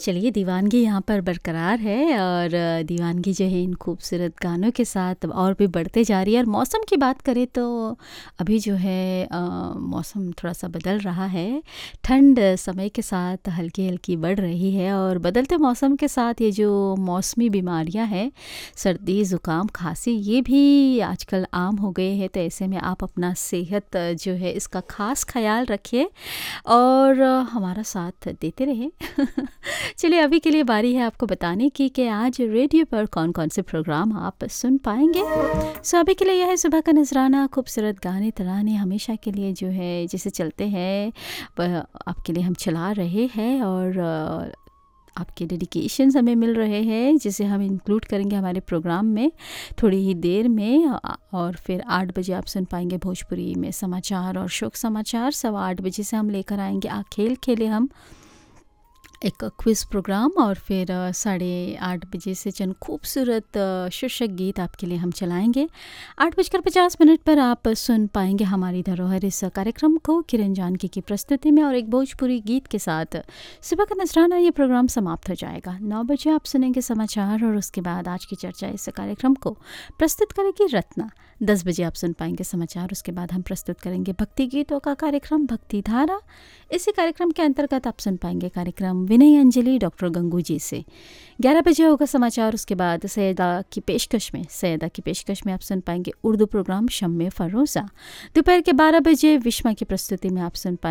चलिए दीवानगी यहाँ पर बरकरार है और दीवानगी जो है इन खूबसूरत गानों के साथ और भी बढ़ते जा रही है। और मौसम की बात करें तो अभी जो है मौसम थोड़ा सा बदल रहा है। ठंड समय के साथ हल्की हल्की बढ़ रही है और बदलते मौसम के साथ ये जो मौसमी बीमारियां हैं, सर्दी ज़ुकाम खांसी, ये भी आजकल आम हो गए हैं। तो ऐसे में आप अपना सेहत जो है इसका ख़ास ख्याल रखिए और हमारा साथ देते रहें। चलिए अभी के लिए बारी है आपको बताने की कि आज रेडियो पर कौन कौन से प्रोग्राम आप सुन पाएंगे। सो अभी के लिए यह है सुबह का नजराना, खूबसूरत गाने तराने हमेशा के लिए जो है जिसे चलते हैं वह आपके लिए हम चला रहे हैं और आपके डेडिकेशंस हमें मिल रहे हैं जिसे हम इंक्लूड करेंगे हमारे प्रोग्राम में थोड़ी ही देर में। और फिर 8 बजे आप सुन पाएंगे भोजपुरी में समाचार और शोक समाचार। 8:15 बजे से हम लेकर आएंगे आ खेल खेले हम एक क्विज़ प्रोग्राम और फिर 8:30 बजे से चंद खूबसूरत शीर्षक गीत आपके लिए हम चलाएंगे। 8:50 पर आप सुन पाएंगे हमारी धरोहर इस कार्यक्रम को किरण जानकी की प्रस्तुति में और एक भोजपुरी गीत के साथ सुबह का नजराना ये प्रोग्राम समाप्त हो जाएगा। 9 बजे आप सुनेंगे समाचार और उसके बाद आज की चर्चा इस कार्यक्रम को प्रस्तुत करेगी रत्ना। 10 बजे आप सुन पाएंगे समाचार, उसके बाद हम प्रस्तुत करेंगे भक्ति गीतों का कार्यक्रम भक्ति धारा। इसी कार्यक्रम के अंतर्गत आप सुन पाएंगे कार्यक्रम विनय अंजलि डॉक्टर गंगू जी से। 11 बजे होगा समाचार, उसके बाद सैयदा की पेशकश में आप सुन पाएंगे उर्दू प्रोग्राम शम्मे फरोज़ा। दोपहर के 12 बजे विश्मा की प्रस्तुति में आप सुन पाएंगे